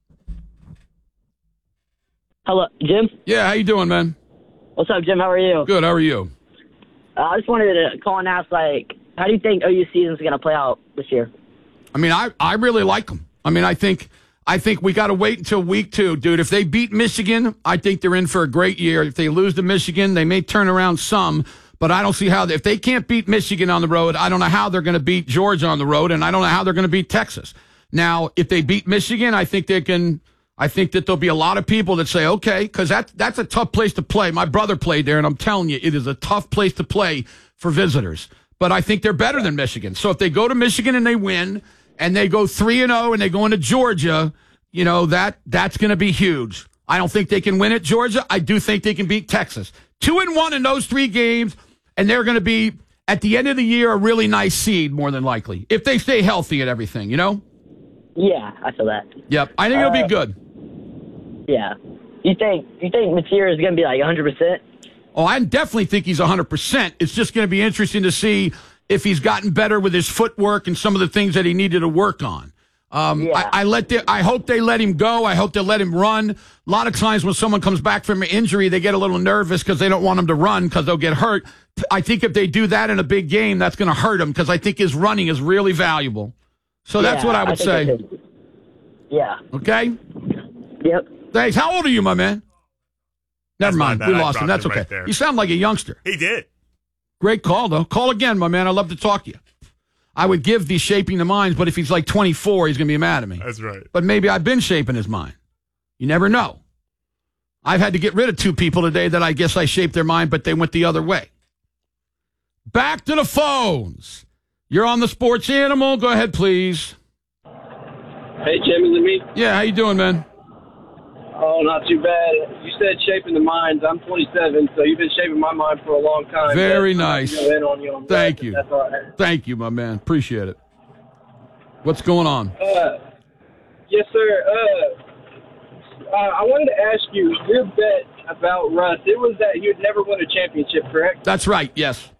Hello, Jim? Yeah, how you doing, man? What's up, Jim? How are you? Good, how are you? Uh, I just wanted to call and ask, like, how do you think O U season's going to play out this year? I mean, I, I really like them. I mean, I think I think we got to wait until week two, dude. If they beat Michigan, I think they're in for a great year. If they lose to Michigan, they may turn around some, but I don't see how. They, if they can't beat Michigan on the road, I don't know how they're going to beat Georgia on the road, and I don't know how they're going to beat Texas. Now, if they beat Michigan, I think they can. I think that there'll be a lot of people that say, okay, because that, that's a tough place to play. My brother played there, and I'm telling you, it is a tough place to play for visitors. But I think they're better than Michigan. So if they go to Michigan and they win, and they go three and oh, and they go into Georgia, you know, that that's going to be huge. I don't think they can win at Georgia. I do think they can beat Texas. Two and one in those three games, and they're going to be, at the end of the year, a really nice seed, more than likely, if they stay healthy and everything, you know? Yeah, I feel that. Yep, I think it'll Uh, be good. Yeah. You think you think Mateer is going to be like one hundred percent? Oh, I definitely think he's one hundred percent. It's just going to be interesting to see if he's gotten better with his footwork and some of the things that he needed to work on. Um, Yeah. I, I let the, I hope they let him go. I hope they let him run. A lot of times when someone comes back from an injury, they get a little nervous because they don't want him to run because they'll get hurt. I think if they do that in a big game, that's going to hurt him because I think his running is really valuable. So that's Yeah, what I would think say. it is. Yeah. Okay? Yep. Thanks. How old are you, my man? Never That's my mind. bad. We I lost him. dropped That's him okay. right there. You sound like a youngster. He did. Great call, though. Call again, my man. I'd love to talk to you. I would give the shaping the minds, but if he's like twenty-four, he's going to be mad at me. That's right. But maybe I've been shaping his mind. You never know. I've had to get rid of two people today that I guess I shaped their mind, but they went the other way. Back to the phones. You're on the Sports Animal. Go ahead, please. Hey, Jim, is it me? Yeah, how you doing, man? Oh, not too bad. You said shaping the minds. I'm twenty-seven, so you've been shaping my mind for a long time. Very But, uh, nice. go in on you on Thank that. you. That's all right. Thank you, my man. Appreciate it. What's going on? Uh, yes, sir. Uh, uh, I wanted to ask you, your bet about Russ, it was that he would never win a championship, correct? That's right, yes.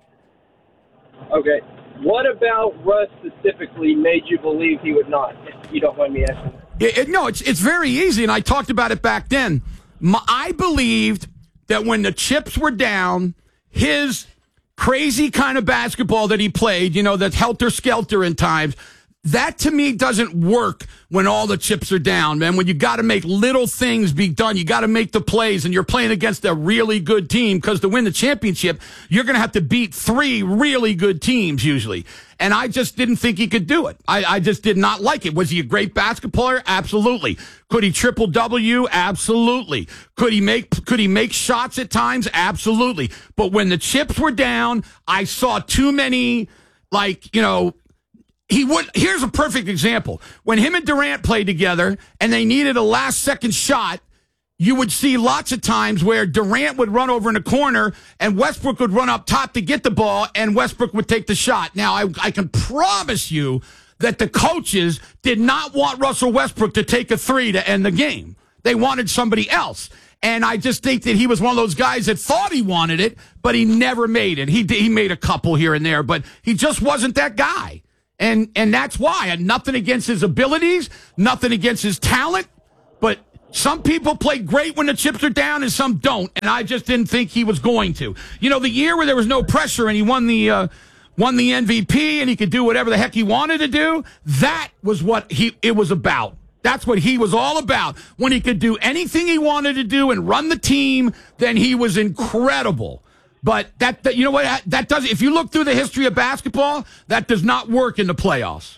Okay. What about Russ specifically made you believe he would not, if you don't mind me asking? It, it, no, it's it's very easy, and I talked about it back then. My, I believed that when the chips were down, his crazy kind of basketball that he played, you know, that helter-skelter in times, that to me doesn't work when all the chips are down, man. When you got to make little things be done, you got to make the plays, and you're playing against a really good team, because to win the championship, you're going to have to beat three really good teams usually. And I just didn't think he could do it. I, I just did not like it. Was he a great basketball player? Absolutely. Could he triple W? Absolutely. Could he make could he make shots at times? Absolutely. But when the chips were down, I saw too many, like, you know, he would. Here's a perfect example. When him and Durant played together and they needed a last second shot, you would see lots of times where Durant would run over in the corner and Westbrook would run up top to get the ball, and Westbrook would take the shot. Now, I, I can promise you that the coaches did not want Russell Westbrook to take a three to end the game. They wanted somebody else. And I just think that he was one of those guys that thought he wanted it, but he never made it. He he made a couple here and there, but he just wasn't that guy. And and that's why. And nothing against his abilities, nothing against his talent, but some people play great when the chips are down and some don't, and I just didn't think he was going to. You know, the year where there was no pressure and he won the uh, won the M V P and he could do whatever the heck he wanted to do, that was what he it was about. That's what he was all about. When he could do anything he wanted to do and run the team, then he was incredible. But that, that you know what, that does, if you look through the history of basketball, that does not work in the playoffs.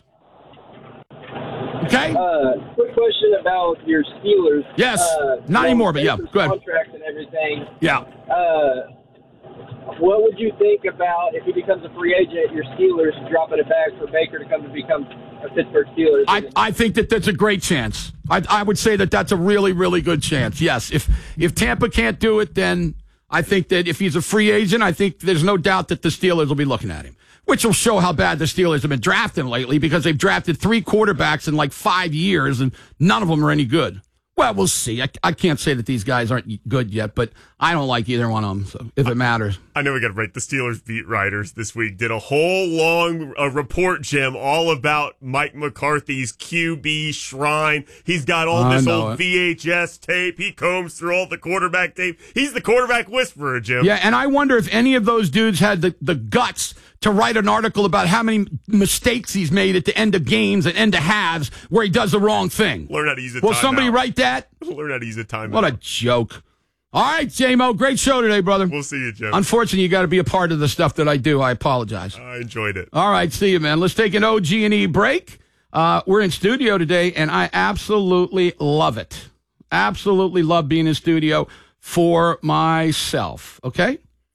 Okay. Uh, quick question about your Steelers. Yes. Uh, Not anymore, but yeah. Go ahead. Contract and everything. Yeah. Uh, what would you think about if he becomes a free agent, your Steelers dropping it back for Baker to come to become a Pittsburgh Steelers? I, I think that that's a great chance. I, I would say that that's a really, really good chance. Yes. If if Tampa can't do it, then I think that if he's a free agent, I think there's no doubt that the Steelers will be looking at him, which will show how bad the Steelers have been drafting lately, because they've drafted three quarterbacks in like five years, and none of them are any good. Well, we'll see. I, I can't say that these guys aren't good yet, but I don't like either one of them, so if it matters. I know we got to break. The Steelers beat writers this week did a whole long uh, report, Jim, all about Mike McCarthy's Q B shrine. He's got all I this know old it. V H S tape. He combs through all the quarterback tape. He's the quarterback whisperer, Jim. Yeah, and I wonder if any of those dudes had the, the guts to write an article about how many mistakes he's made at the end of games and end of halves where he does the wrong thing. Learn how to use a Will timeout. somebody write that? Learn how to use a timeout. What a joke. All right, J-Mo, great show today, brother. We'll see you, Jim. Unfortunately, you got to be a part of the stuff that I do. I apologize. I enjoyed it. All right, see you, man. Let's take an O G and E break. Uh, we're in studio today, and I absolutely love it. Absolutely love being in studio for myself, okay?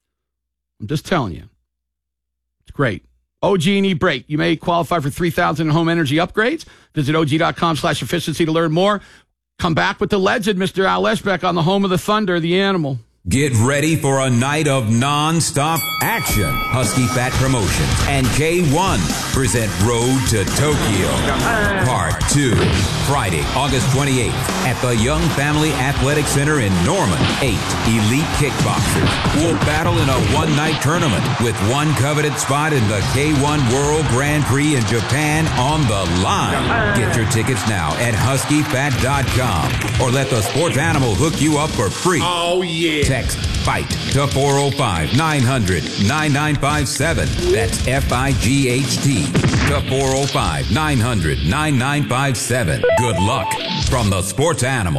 I'm just telling you. It's great. O G and E break. You may qualify for three thousand home energy upgrades. Visit O G dot com slash efficiency to learn more. Come back with the legend, Mister Al Eschbeck, on the home of the Thunder, the animal. Get ready for a night of non-stop action. Husky Fat Promotions and K one present Road to Tokyo. Part two. Friday, August twenty-eighth at the Young Family Athletic Center in Norman. Eight elite kickboxers will battle in a one-night tournament with one coveted spot in the K one World Grand Prix in Japan on the line. Get your tickets now at husky fat dot com or let the sports animal hook you up for free. Oh, yeah. Text FIGHT to four oh five, nine hundred, nine nine five seven. That's F I G H T to four oh five, nine hundred, nine nine five seven. Good luck from the sports animal.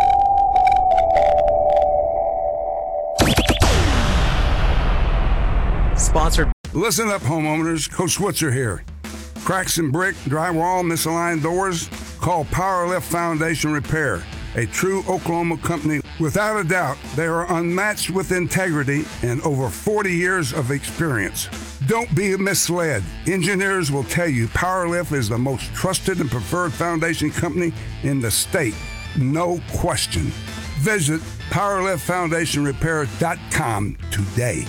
Sponsored. Listen up, homeowners. Coach Switzer here. Cracks in brick, drywall, misaligned doors? Call Powerlift Foundation Repair, a true Oklahoma company. Without a doubt, they are unmatched with integrity and over forty years of experience. Don't be misled. Engineers will tell you Powerlift is the most trusted and preferred foundation company in the state. No question. Visit powerlift foundation repair dot com today.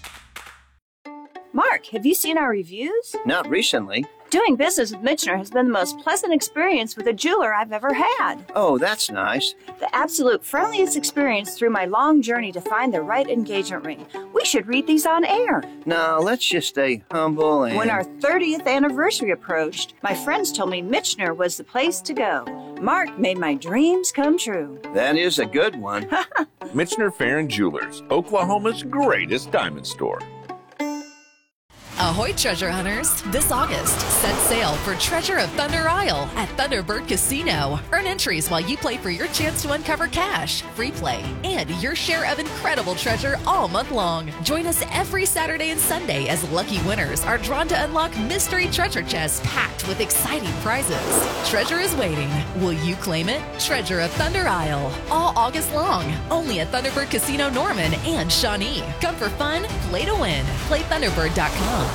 Mark, have you seen our reviews? Not recently. Doing business with Michener has been the most pleasant experience with a jeweler I've ever had. Oh, that's nice. The absolute friendliest experience through my long journey to find the right engagement ring. We should read these on air. Now, let's just stay humble and... When our thirtieth anniversary approached, my friends told me Michener was the place to go. Mark made my dreams come true. That is a good one. Michener Fair and Jewelers, Oklahoma's greatest diamond store. Ahoy, treasure hunters! This August, set sail for Treasure of Thunder Isle at Thunderbird Casino. Earn entries while you play for your chance to uncover cash, free play, and your share of incredible treasure all month long. Join us every Saturday and Sunday as lucky winners are drawn to unlock mystery treasure chests packed with exciting prizes. Treasure is waiting. Will you claim it? Treasure of Thunder Isle. All August long. Only at Thunderbird Casino Norman and Shawnee. Come for fun, play to win. Play thunderbird dot com.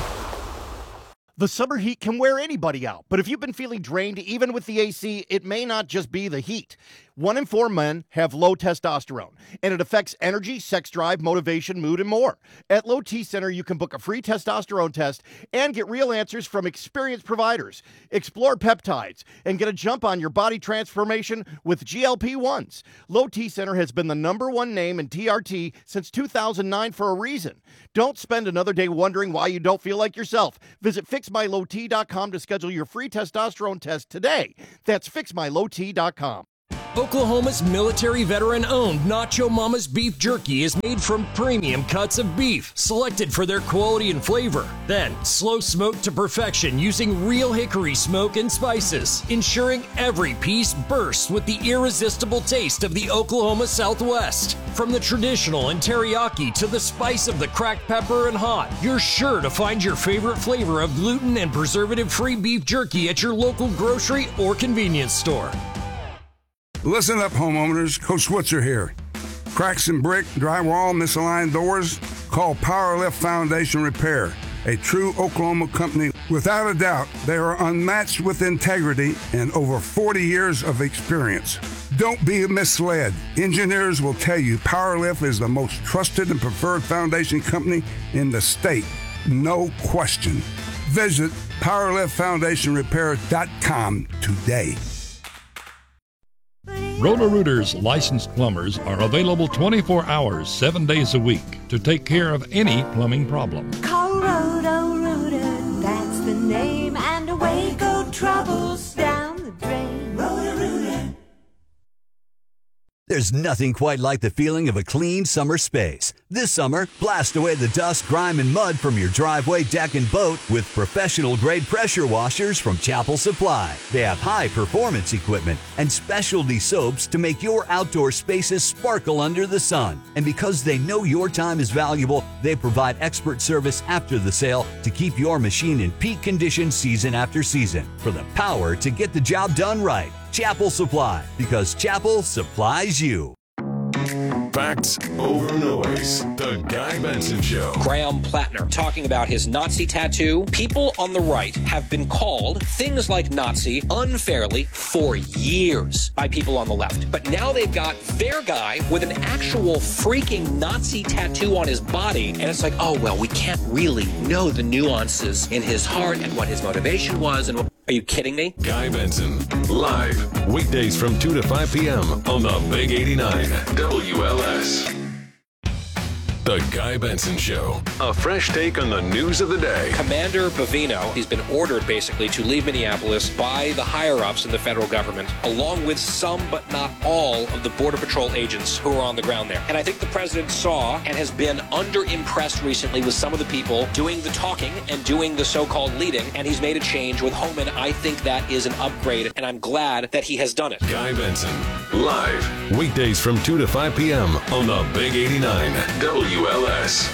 The summer heat can wear anybody out, but if you've been feeling drained even with the A C, it may not just be the heat. One in four men have low testosterone, and it affects energy, sex drive, motivation, mood, and more. At Low T Center, you can book a free testosterone test and get real answers from experienced providers. Explore peptides and get a jump on your body transformation with G L P ones. Low T Center has been the number one name in T R T since two thousand nine for a reason. Don't spend another day wondering why you don't feel like yourself. Visit fix my low t dot com to schedule your free testosterone test today. That's fix my low t dot com. Oklahoma's military veteran-owned Nacho Mama's Beef Jerky is made from premium cuts of beef, selected for their quality and flavor. Then, slow smoked to perfection using real hickory smoke and spices, ensuring every piece bursts with the irresistible taste of the Oklahoma Southwest. From the traditional and teriyaki to the spice of the cracked pepper and hot, you're sure to find your favorite flavor of gluten and preservative-free beef jerky at your local grocery or convenience store. Listen up, homeowners. Coach Switzer here. Cracks in brick, drywall, misaligned doors? Call Powerlift Foundation Repair, a true Oklahoma company. Without a doubt, they are unmatched with integrity and over forty years of experience. Don't be misled. Engineers will tell you Powerlift is the most trusted and preferred foundation company in the state. No question. Visit powerlift foundation repair dot com today. Roto-Rooters licensed plumbers are available twenty-four hours, seven days a week to take care of any plumbing problem. Call Roto-Rooter, that's the name, and away go troubles down the drain. Roto-Rooter. There's nothing quite like the feeling of a clean summer space. This summer, blast away the dust, grime, and mud from your driveway, deck, and boat with professional-grade pressure washers from Chapel Supply. They have high-performance equipment and specialty soaps to make your outdoor spaces sparkle under the sun. And because they know your time is valuable, they provide expert service after the sale to keep your machine in peak condition season after season. For the power to get the job done right, Chapel Supply, because Chapel supplies you. Facts over noise. The Guy Benson Show. Graham Plattner talking about his Nazi tattoo. People on the right have been called things like Nazi unfairly for years by people on the left. But now they've got their guy with an actual freaking Nazi tattoo on his body. And it's like, oh, well, we can't really know the nuances in his heart and what his motivation was. And what... Are you kidding me? Guy Benson, live, weekdays from two to five p.m. on the Big eighty-nine W L S. The Guy Benson Show. A fresh take on the news of the day. Commander Bavino, he's been ordered basically to leave Minneapolis by the higher-ups in the federal government, along with some but not all of the Border Patrol agents who are on the ground there. And I think the president saw and has been under-impressed recently with some of the people doing the talking and doing the so-called leading, and he's made a change with Homan. I think that is an upgrade, and I'm glad that he has done it. Guy Benson, live, weekdays from two to five p.m. on the Big eighty-nine W L S.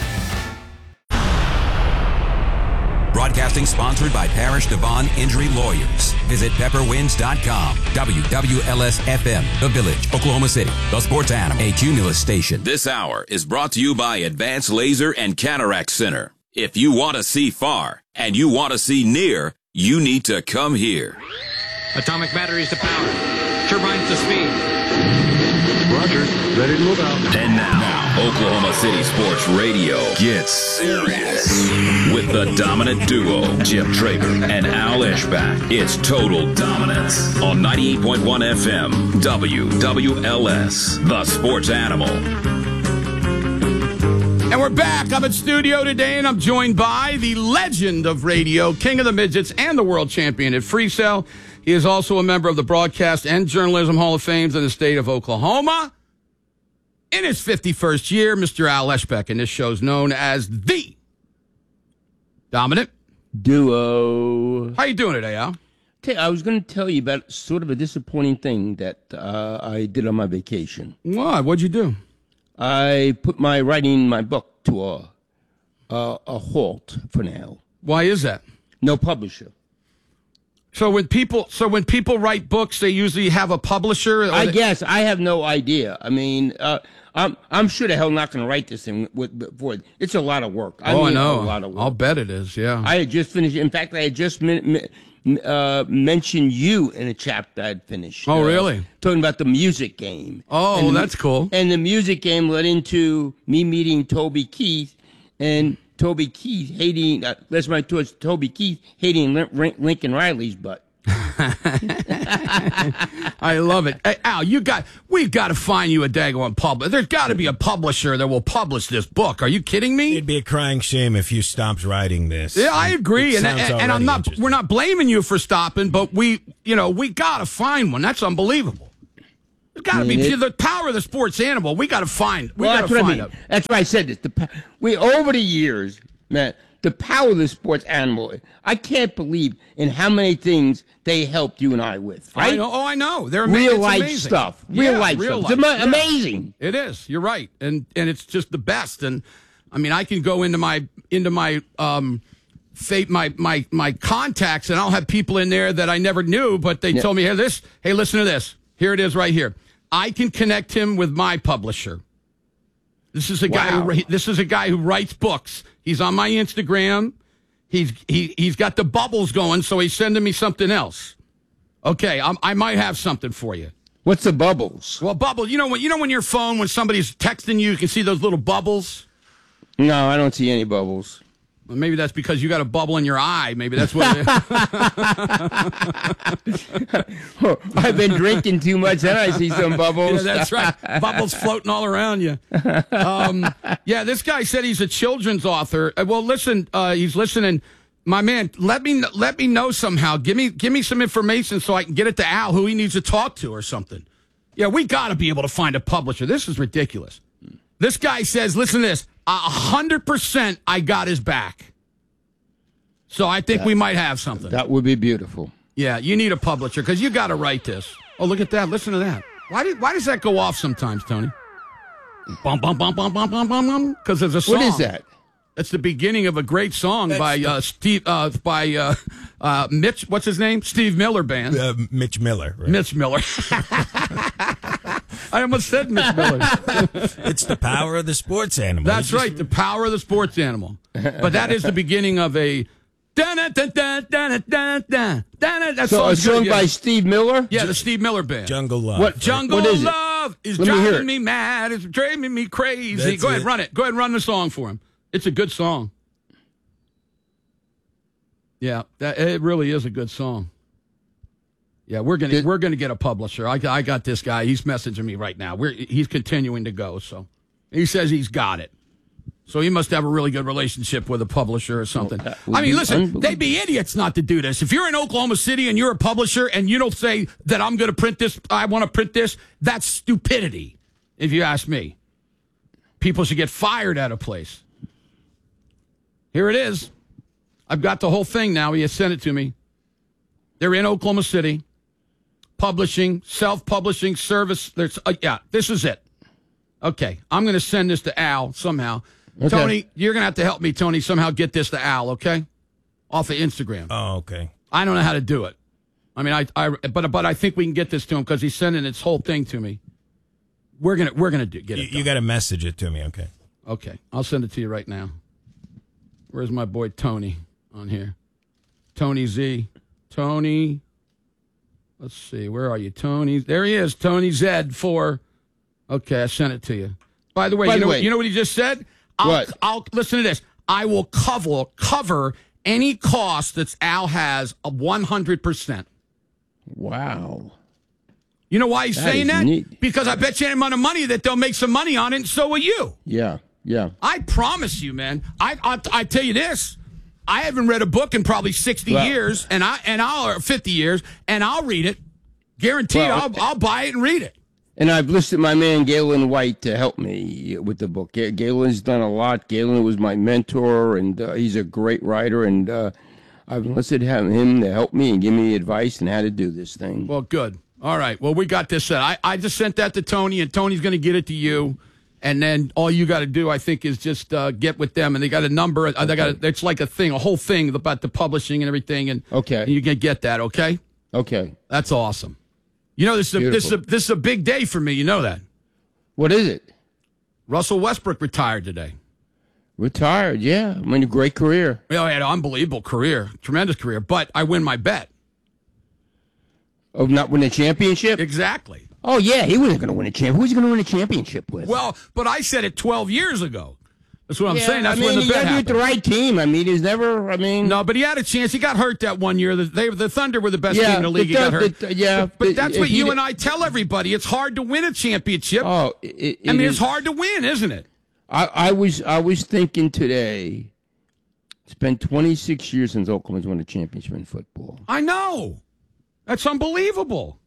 Broadcasting sponsored by Parish Devon Injury Lawyers. Visit pepper winds dot com. W W L S F M, The Village, Oklahoma City, the Sports Animal, a Cumulus station. This hour is brought to you by Advanced Laser and Cataract Center. If you want to see far and you want to see near, you need to come here. Atomic batteries to power. Turbines to speed. Roger. Ready to move out. And now, now, Oklahoma City Sports Radio gets serious with the dominant duo, Jim Traeger and Al Eschbach. It's Total Dominance on ninety-eight point one F M, W W L S, the Sports Animal. And we're back. I'm at studio today, and I'm joined by the legend of radio, king of the midgets, and the world champion at Freesale. He is also a member of the Broadcast and Journalism Hall of Fame in the state of Oklahoma. In his fifty-first year, Mister Al Eschbach, and this show's known as the Dominic. Duo. How you doing today, Al? I was going to tell you about sort of a disappointing thing that uh, I did on my vacation. What? What'd you do? I put my writing my book to a a, a halt for now. Why is that? No publisher. So when people so when people write books, they usually have a publisher. I they... guess I have no idea. I mean, uh, I'm I'm sure the hell not going to write this thing with, before. It's a lot of work. I oh, mean, I know. A lot of work. I'll bet it is. Yeah. I had just finished. In fact, I had just min, uh, mentioned you in a chapter I'd finished. Oh, uh, really? Talking about the music game. Oh, and the, that's cool. And the music game led into me meeting Toby Keith, and Toby Keith hating. Uh, that's my towards Toby Keith hating Lin- Lincoln Riley's butt. I love it. Hey, Al, you got we've got to find you a daggone publisher. There's got to be a publisher that will publish this book. Are you kidding me? It'd be a crying shame if you stopped writing this. Yeah, I agree, It and, sounds and, and I'm already not. We're not blaming you for stopping, but we, you know, we got to find one. That's unbelievable. There's got to I mean, be it, the power of the sports animal. We got to find. We well, got to that's find what I mean. it. That's why I said this. The, we over the years, man. The power of the sports animal. I can't believe in how many things they helped you and I with. Right? I know. Oh, I know. They're amazing. Real life amazing. stuff. Real yeah, life real stuff. Life. It's ama- yeah. amazing. It is. You're right, and and it's just the best. And I mean, I can go into my into my um, fate, my my my contacts, and I'll have people in there that I never knew, but they Yeah. told me, hey, this, hey, listen to this. Here it is, right here. I can connect him with my publisher. This is a guy. Wow. Who, this is a guy who writes books. He's on my Instagram. He's he he's got the bubbles going, so he's sending me something else. Okay, I'm, I might have something for you. What's the bubbles? Well, bubbles. You know when you know when your phone, when somebody's texting you, you can see those little bubbles. No, I don't see any bubbles. Well, maybe that's because you got a bubble in your eye. Maybe that's what. It is. I've been drinking too much, and I see some bubbles. Yeah, that's right. Bubbles floating all around you. Um, yeah, this guy said he's a children's author. Uh, Well, listen, uh, he's listening. My man, let me let me know somehow. Give me give me some information so I can get it to Al, who he needs to talk to or something. Yeah, we got to be able to find a publisher. This is ridiculous. This guy says, listen to this. A hundred percent, I got his back. So I think that, we might have something. That would be beautiful. Yeah, you need a publisher because you got to write this. Oh, look at that! Listen to that. Why did why does that go off sometimes, Tony? Bum bum bum bum bum bum bum bum. Because there's a song. What is that? That's the beginning of a great song That's by uh, Steve uh, by uh, uh, Mitch. What's his name? Steve Miller Band. Uh, Mitch Miller. Right? Mitch Miller. I almost said Mitch Miller. It's the power of the sports animal. That's It's just- right, the power of the sports animal. But that is the beginning of a. That's So a song by Steve Miller? Yeah, the Steve Miller Band. Jungle Love. What Jungle what is it? Love is Let me hear driving it. me mad. It's driving me crazy. That's Go ahead, it. run it. Go ahead, and run the song for him. It's a good song. Yeah, that, it really is a good song. Yeah, we're gonna Did- we're gonna get a publisher. I, I got this guy. He's messaging me right now. We're he's continuing to go. So he says he's got it. So he must have a really good relationship with a publisher or something. Well, that would I mean, be listen, unbelievable. they'd be idiots not to do this. If you're in Oklahoma City and you're a publisher and you don't say that I'm going to print this, I want to print this, that's stupidity, if you ask me. People should get fired at a place. Here it is. I've got the whole thing now. He has sent it to me. They're in Oklahoma City, publishing, self-publishing service. There's, uh, yeah, this is it. Okay, I'm going to send this to Al somehow. Okay. Tony, you're going to have to help me, Tony, somehow get this to Al, okay? Off of Instagram. Oh, okay. I don't know how to do it. I mean, I, I but but I think we can get this to him because he's sending this whole thing to me. We're gonna we're gonna do, get You, it. you got to message it to me, okay? Okay, I'll send it to you right now. Where's my boy Tony on here? Tony Z. Tony. Let's see. Where are you, Tony? There he is. Tony Zed for. Okay, I sent it to you. By the way, By you the know way- you know what he just said? I'll, What? I'll listen to this. I will cover cover any cost that Al has of one hundred percent. Wow. You know why he's That saying is that? neat. Because I bet you any amount of money that they'll make some money on it, and so will you. Yeah, yeah. I promise you, man. I I, I tell you this. I haven't read a book in probably sixty Well- years, and I and I'll or fifty years, and I'll read it. Guaranteed, Well, I'll I'll buy it and read it. And I've listed my man Galen White to help me with the book. Ga- Galen's done a lot. Galen was my mentor, and uh, he's a great writer. And uh, I've enlisted him, him to help me and give me advice on how to do this thing. Well, good. All right. Well, we got this set. I, I just sent that to Tony, and Tony's going to get it to you. And then all you got to do, I think, is just uh, get with them. And they got a number. Okay. They got a, it's like a thing, a whole thing about the publishing and everything. And, okay. and you can get that, okay? Okay. That's awesome. You know, this is, a, this, is a, this is a big day for me. You know that. What is it? Russell Westbrook retired today. Retired, yeah. I mean, a great career. Well, he had an unbelievable career, tremendous career. But I win my bet. Of not winning a championship? Exactly. Oh, yeah, he wasn't going to win a championship. Who's he going to win a championship with? Well, but I said it twelve years ago. That's what I'm yeah, saying. That's I mean, when the you bet got to happened. do it the right team. I mean, he's never, I mean. No, but he had a chance. He got hurt that one year. The, they, the Thunder were the best Yeah, team in the league. the He got hurt. the- yeah, But, but the- that's if what he you did- and I tell everybody. It's hard to win a championship. Oh, it, I mean, it it's is- hard to win, isn't it? I, I was I was thinking today, it's been twenty-six years since Oklahoma's won a championship in football. I know. That's unbelievable.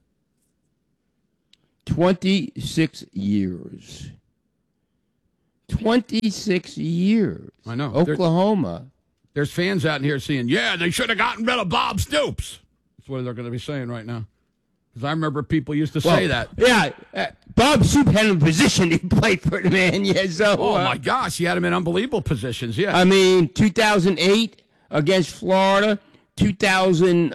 twenty-six years. twenty-six years. I know. Oklahoma. There's fans out in here saying, yeah, they should have gotten rid of Bob Stoops. That's what they're going to be saying right now. Because I remember people used to say Well, that. Yeah, uh, Bob Soup had him in position. He played for the man. Yeah, so. Oh, uh, my gosh. He had him in unbelievable positions. Yeah. I mean, two thousand eight against Florida, two thousand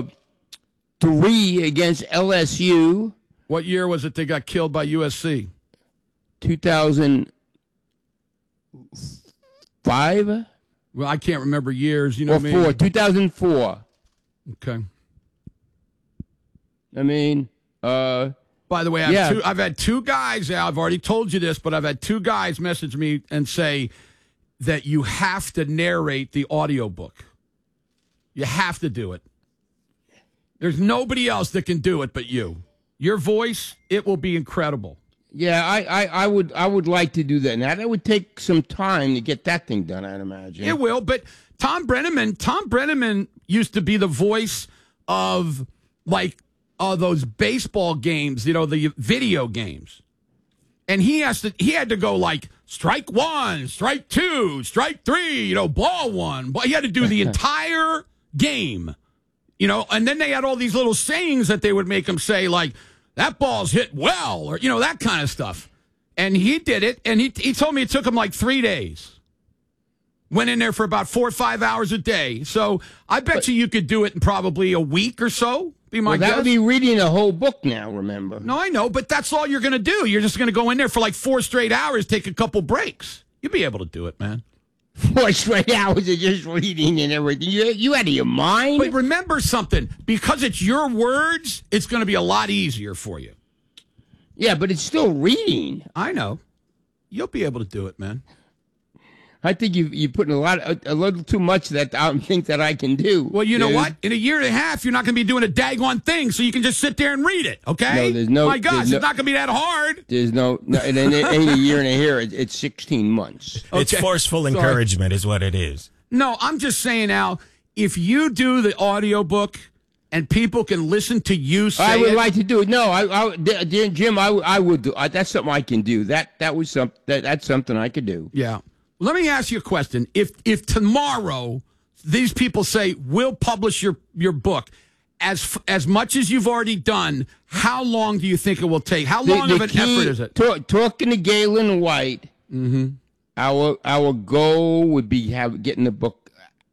three against L S U. What year was it they got killed by U S C? two thousand five? Well, I can't remember years. You know Or what I mean? four, two thousand four. Okay. I mean, uh, By the way, I've, yeah. two, I've had two guys, I've already told you this, but I've had two guys message me and say that you have to narrate the audiobook. You have to do it. There's nobody else that can do it but you. Your voice, it will be incredible. Yeah, I, I, I would I would like to do that. Now that would take some time to get that thing done, I'd imagine. It will, but Tom Brenneman, Tom Brenneman used to be the voice of like uh, those baseball games, you know, the video games. And he has to he had to go like strike one, strike two, strike three, you know, ball one. But he had to do the entire game. You know, and then they had all these little sayings that they would make him say, like, that ball's hit well, or, you know, that kind of stuff. And he did it, and he he told me it took him like three days. Went in there for about four or five hours a day. So I bet but, you you could do it in probably a week or so, be my well, that guess. would be reading a whole book now, remember. No, I know, but that's all you're going to do. You're just going to go in there for like four straight hours, take a couple breaks. You'll be able to do it, man. Four straight hours of just reading and everything. You, you out of your mind? But remember something. Because it's your words, it's going to be a lot easier for you. Yeah, but it's still reading. I know. You'll be able to do it, man. I think you you putting a lot, a, a little too much that I think that I can do. Well, you know dude. what? In a year and a half, you're not going to be doing a daggone thing, so you can just sit there and read it. Okay? No, there's no. My gosh, no, it's not going to be that hard. There's no. no it ain't, it ain't a year and a half. It's sixteen months. Okay. It's forceful Sorry. encouragement, is what it is. No, I'm just saying, Al. If you do the audiobook and people can listen to you say I would it, like to do it. No, I, I Jim, I, I would do. I, that's something I can do. That that was some. That, that's something I could do. Yeah. Let me ask you a question. If if tomorrow these people say we'll publish your, your book, as as much as you've already done, how long do you think it will take? How long the, of the an key, effort is it? Talk, talking to Galen White, mm-hmm. our our goal would be have getting the book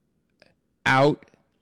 out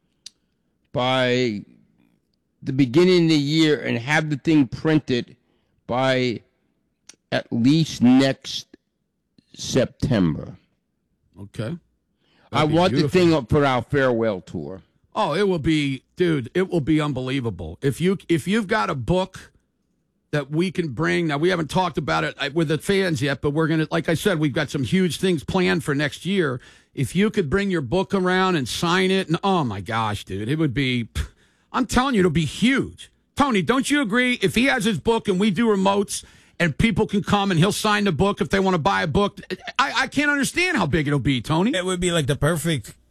by the beginning of the year and have the thing printed by at least next September. Okay. That'd I want beautiful. the thing up for our farewell tour. Oh, it will be, dude, it will be unbelievable. If you if you've got a book that we can bring, now we haven't talked about it with the fans yet, but we're going to, like I said, we've got some huge things planned for next year. If you could bring your book around and sign it, and oh my gosh, dude, it would be, I'm telling you, it'll be huge. Tony, don't you agree? If he has his book and we do remotes, and people can come and he'll sign the book if they want to buy a book. I, I can't understand how big it'll be, Tony. It would be like the perfect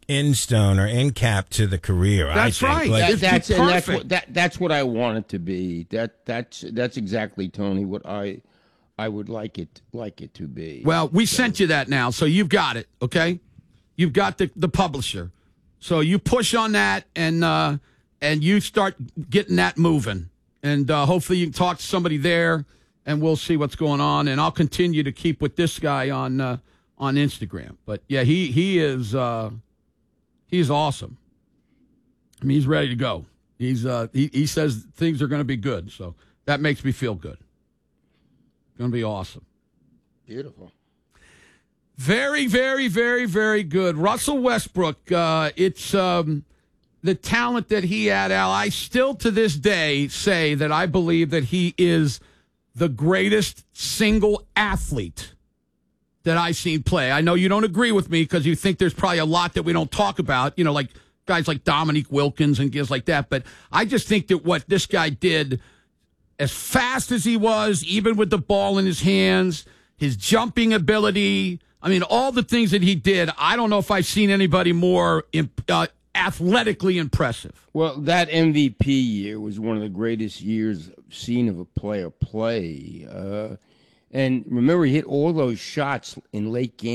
end stone or end cap to the career. That's I think. right. Like, That, that's and that's what that that's what I want it to be. That that's that's exactly, Tony, what I I would like it like it to be. Well, we so. sent you that now, so you've got it. Okay, you've got the the publisher, so you push on that and uh, and you start getting that moving, and uh, hopefully you can talk to somebody there, and we'll see what's going on. And I'll continue to keep with this guy on uh, on Instagram. But yeah, he he is. Uh, He's awesome. I mean, he's ready to go. He's uh, he, he says things are going to be good, so that makes me feel good. Going to be awesome. Beautiful. Very, very, very, very good. Russell Westbrook, uh, it's um, the talent that he had, Al. I still to this day say that I believe that he is the greatest single athlete that I've seen play. I know you don't agree with me because you think there's probably a lot that we don't talk about, you know, like guys like Dominique Wilkins and guys like that. But I just think that what this guy did, as fast as he was, even with the ball in his hands, his jumping ability, I mean, all the things that he did, I don't know if I've seen anybody more uh, athletically impressive. Well, that M V P year was one of the greatest years seen of a player play. Uh, And remember, he hit all those shots in late games.